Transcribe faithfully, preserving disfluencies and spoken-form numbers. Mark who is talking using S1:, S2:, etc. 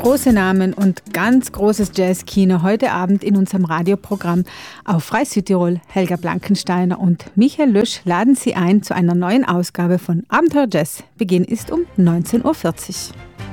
S1: Große Namen und ganz großes Jazzkino heute Abend in unserem Radioprogramm auf Frei Südtirol. Helga Blankensteiner und Michael Lösch laden Sie ein zu einer neuen Ausgabe von Abenteuer Jazz. Beginn ist um neunzehn Uhr vierzig.